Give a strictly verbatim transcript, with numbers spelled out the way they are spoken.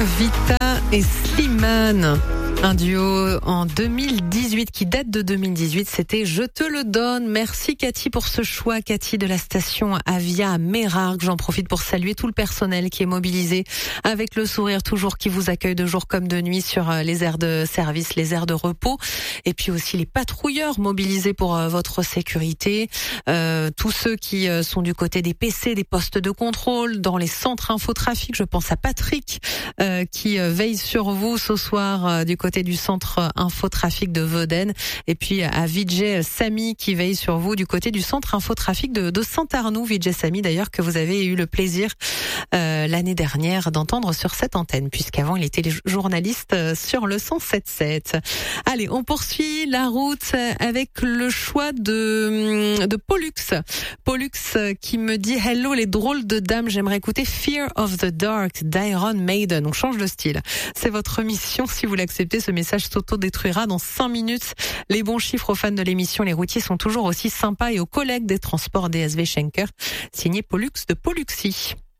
Vita et Slimane. Un duo en deux mille dix-huit qui date de deux mille dix-huit, c'était Je te le donne. Merci Cathy pour ce choix, Cathy de la station Avia à Mérargues. J'en profite pour saluer tout le personnel qui est mobilisé avec le sourire toujours, qui vous accueille de jour comme de nuit sur les aires de service, les aires de repos, et puis aussi les patrouilleurs mobilisés pour votre sécurité, euh, tous ceux qui sont du côté des P C, des postes de contrôle, dans les centres infotrafic. Je pense à Patrick euh, qui veille sur vous ce soir euh, du côté du centre infotrafic de Vauden, et puis à Vijay Samy qui veille sur vous du côté du centre infotrafic de, de Saint-Arnoux. Vijay Samy d'ailleurs que vous avez eu le plaisir euh, l'année dernière d'entendre sur cette antenne, puisqu'avant il était journaliste sur le cent sept sept. Allez, on poursuit la route avec le choix de, de Pollux. Pollux qui me dit « Hello les drôles de dames, j'aimerais écouter Fear of the Dark d'Iron Maiden ». On change de style. C'est votre mission si vous l'acceptez. Ce message s'auto-détruira dans cinq minutes. Les bons chiffres aux fans de l'émission. Les routiers sont toujours aussi sympas, et aux collègues des transports D S V Schenker. Signé Pollux de Polluxy.